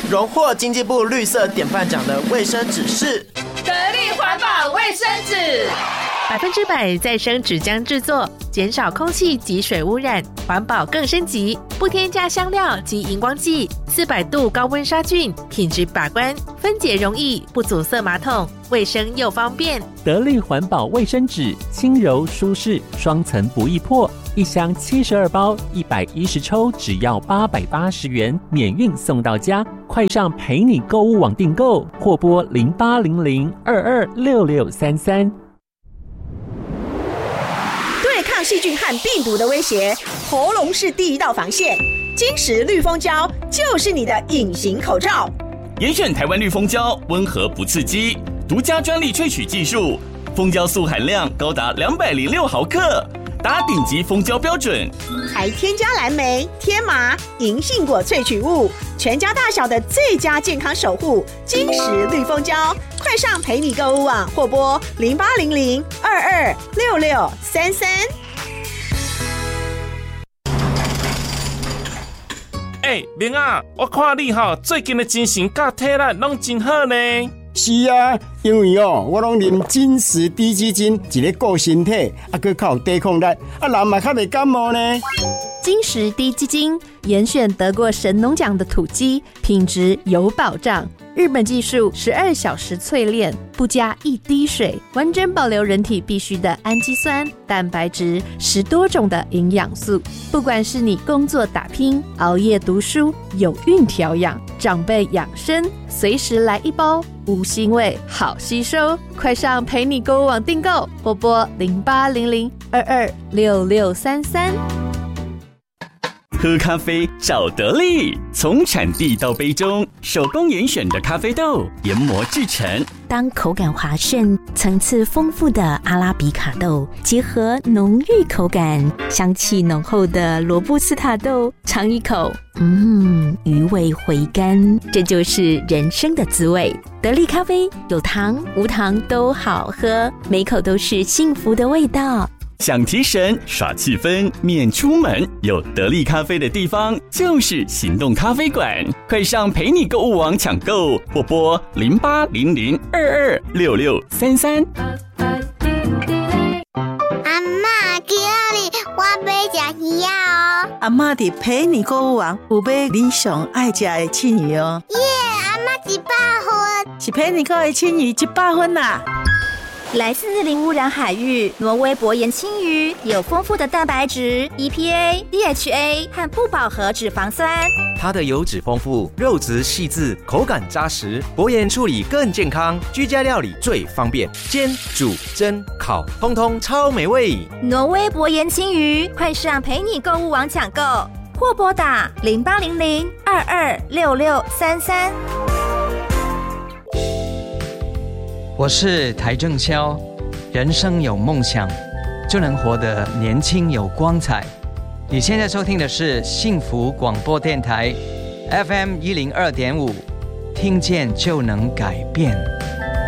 荣获经济部绿色典范奖的卫生纸是得力环保卫生纸 ，100%再生纸浆制作，减少空气及水污染，环保更升级，不添加香料及荧光剂，400度高温杀菌，品质把关，分解容易，不阻塞马桶，卫生又方便。 得力环保卫生纸，轻柔舒适，双层不易破，一箱72包，110抽，只要880元，免运送到家。快上陪你购物网订购，或拨0800226633。 对抗细菌和病毒的威胁，喉咙是第一道防线。金石绿蜂胶就是你的隐形口罩。 严选台湾绿蜂胶，温和不刺激，独家专利萃取技术，蜂胶素含量高达206毫克，达顶级蜂胶标准， 还添加蓝莓、天麻、银杏果萃取物，全家大小的最佳健康守护。金石绿蜂胶，快上陪你购物网或拨0800226633。 明啊，我看你最近的精神甲体力拢真好呢。 是啊，因为我拢啉金石低基金，一个顾身体，还靠抵抗力，人嘛较袂感冒呢。 金石低基金严选得过神农奖的土鸡，品质有保障。日本技术12小时淬炼，不加一滴水，完整保留人体必需的氨基酸、蛋白质，10多种的营养素。不管是你工作打拼、熬夜读书、有孕调养、长辈养生，随时来一包，无腥味，好吸收。快上陪你购物网订购，或拨0800226633。 喝咖啡找得力，从产地到杯中，手工严选的咖啡豆研磨制成。 当口感滑顺、层次丰富的阿拉比卡豆结合浓郁口感、香气浓厚的罗布斯塔豆，尝一口，余味回甘，这就是人生的滋味。得力咖啡有糖无糖都好喝，每口都是幸福的味道。 想提神耍气氛免出门，有得力咖啡的地方就是行动咖啡馆。快上陪你购物网抢购，或拨0800226633。 阿嬷，今日我要吃鱼哦。 阿嬷伫陪你购物网有买你上爱吃的青鱼哦。 耶，阿嬷100分， 是陪你购的青鱼100分啦。 来自零污染海域，挪威薄盐青鱼有丰富的蛋白质、EPA、DHA 和不饱和脂肪酸。 它的油脂丰富，肉质细致，口感扎实，薄盐处理更健康，居家料理最方便，煎、煮、蒸、烤，通通超美味。 挪威薄盐青鱼，快上陪你购物网抢购，或拨打0800226633。 我是台正宵，人生有梦想，就能活得年轻有光彩。你现在收听的是幸福广播电台 FM102.5，听见就能改变。